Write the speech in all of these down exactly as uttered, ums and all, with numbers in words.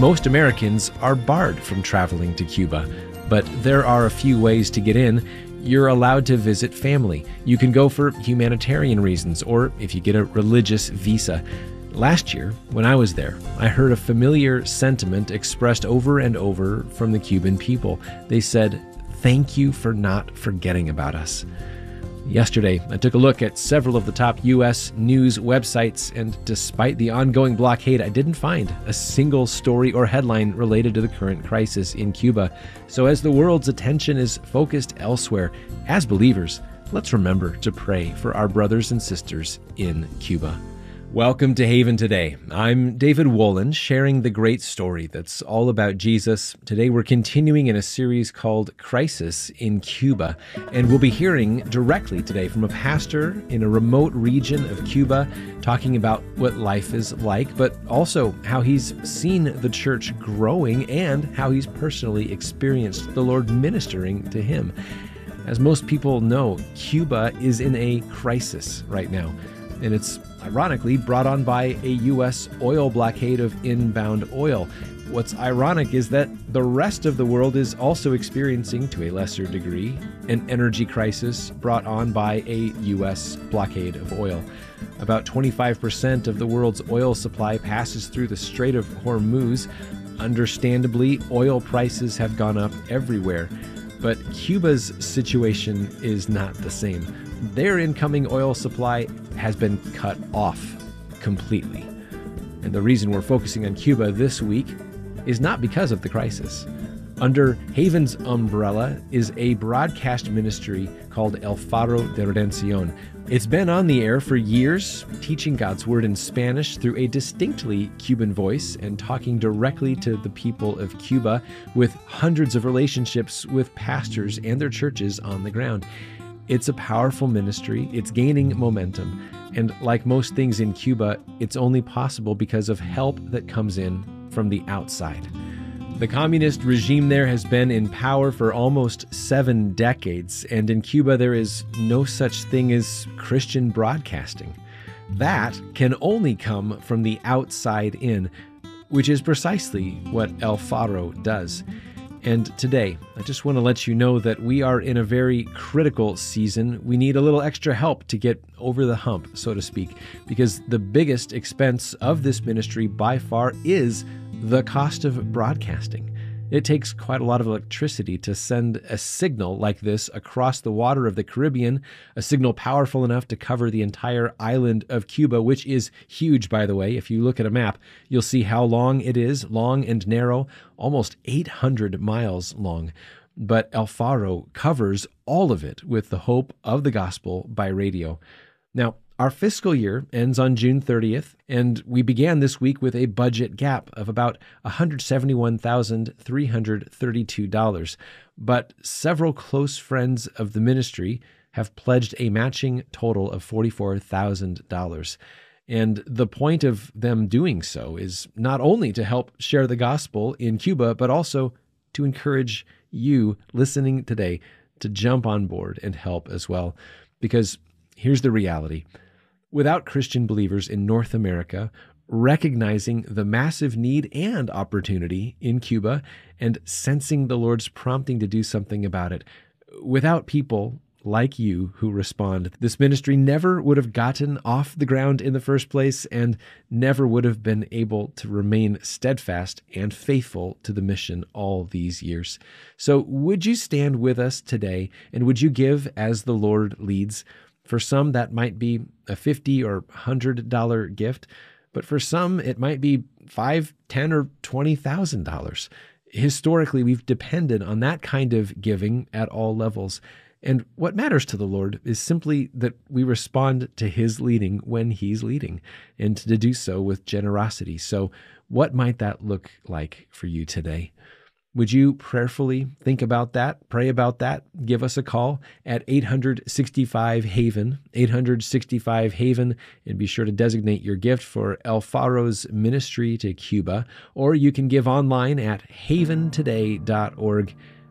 Most Americans are barred from traveling to Cuba, but there are a few ways to get in. You're allowed to visit family. You can go for humanitarian reasons, or if you get a religious visa. Last year, when I was there, I heard a familiar sentiment expressed over and over from the Cuban people. They said, "Thank you for not forgetting about us." Yesterday, I took a look at several of the top U S news websites, and despite the ongoing blockade, I didn't find a single story or headline related to the current crisis in Cuba. So as the world's attention is focused elsewhere, as believers, let's remember to pray for our brothers and sisters in Cuba. Welcome to Haven Today. I'm David Wolin, sharing the great story that's all about Jesus. Today we're continuing in a series called Crisis in Cuba, and we'll be hearing directly today from a pastor in a remote region of Cuba, talking about what life is like, but also how he's seen the church growing and how he's personally experienced the Lord ministering to him. As most people know, Cuba is in a crisis right now, and it's ironically brought on by a U S oil blockade of inbound oil. What's ironic is that the rest of the world is also experiencing, to a lesser degree, an energy crisis brought on by a U S blockade of oil. About twenty-five percent of the world's oil supply passes through the Strait of Hormuz. Understandably, oil prices have gone up everywhere, but Cuba's situation is not the same. Their incoming oil supply has been cut off completely. And the reason we're focusing on Cuba this week is not because of the crisis. Under Haven's umbrella is a broadcast ministry called El Faro de Redención. It's been on the air for years, teaching God's Word in Spanish through a distinctly Cuban voice and talking directly to the people of Cuba, with hundreds of relationships with pastors and their churches on the ground. It's a powerful ministry. It's gaining momentum. And like most things in Cuba, it's only possible because of help that comes in from the outside. The communist regime there has been in power for almost seven decades, and in Cuba there is no such thing as Christian broadcasting. That can only come from the outside in, which is precisely what El Faro does. And today, I just want to let you know that we are in a very critical season. We need a little extra help to get over the hump, so to speak, because the biggest expense of this ministry by far is the cost of broadcasting. It takes quite a lot of electricity to send a signal like this across the water of the Caribbean, a signal powerful enough to cover the entire island of Cuba, which is huge, by the way. If you look at a map, you'll see how long it is, long and narrow, almost eight hundred miles long. But El Faro covers all of it with the hope of the gospel by radio. Now, our fiscal year ends on June thirtieth, and we began this week with a budget gap of about one hundred seventy-one thousand three hundred thirty-two dollars. But several close friends of the ministry have pledged a matching total of forty-four thousand dollars. And the point of them doing so is not only to help share the gospel in Cuba, but also to encourage you listening today to jump on board and help as well. Because here's the reality. Without Christian believers in North America recognizing the massive need and opportunity in Cuba and sensing the Lord's prompting to do something about it, without people like you who respond, this ministry never would have gotten off the ground in the first place and never would have been able to remain steadfast and faithful to the mission all these years. So would you stand with us today, and would you give as the Lord leads? For some, that might be a fifty dollars or one hundred dollars gift, but for some, it might be five thousand dollars, ten thousand dollars, or twenty thousand dollars. Historically, we've depended on that kind of giving at all levels. And what matters to the Lord is simply that we respond to His leading when He's leading, and to do so with generosity. So what might that look like for you today? Would you prayerfully think about that, pray about that? Give us a call at eight hundred sixty-five HAVEN, eight hundred sixty-five HAVEN, and be sure to designate your gift for El Faro's ministry to Cuba. Or you can give online at haven today dot org.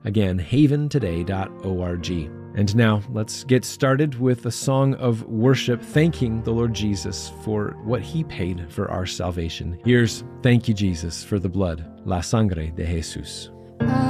Again, haven today dot org. And now let's get started with a song of worship, thanking the Lord Jesus for what he paid for our salvation. Here's Thank You, Jesus, for the blood, La Sangre de Jesús.